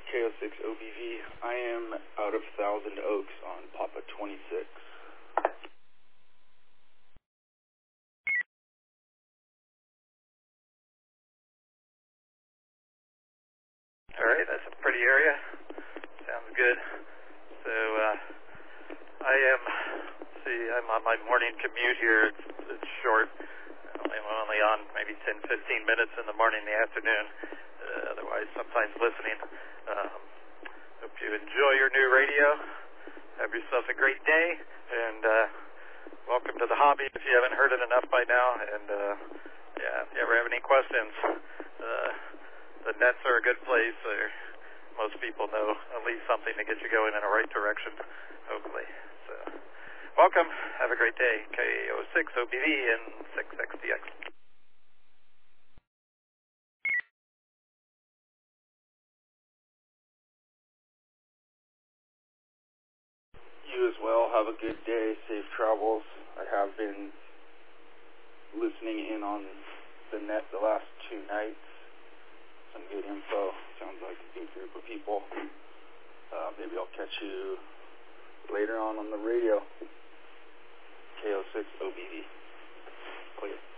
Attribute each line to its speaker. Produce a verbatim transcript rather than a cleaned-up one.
Speaker 1: K O six O B V. I am out of Thousand Oaks on Papa twenty-six.
Speaker 2: All right, that's a pretty area. Sounds good. So, uh, I am, see, I'm on my morning commute here. It's, it's short. I'm only on maybe ten, fifteen minutes in the morning and the afternoon. Uh, otherwise, sometimes listening. Um, hope you enjoy your new radio. Have yourself a great day. And uh, welcome to the hobby if you haven't heard it enough by now. And, uh, yeah, if you ever have any questions, uh, the nets are a good place. Or most people know at least something to get you going in the right direction, hopefully. So, welcome. Have a great day. K O six O B V and six X D X.
Speaker 1: You as well. Have a good day. Safe travels. I have been listening in on the net the last two nights. Some good info. Sounds like a good group of people. Uh, maybe I'll catch you later on on the radio. K O six O B V. Clear.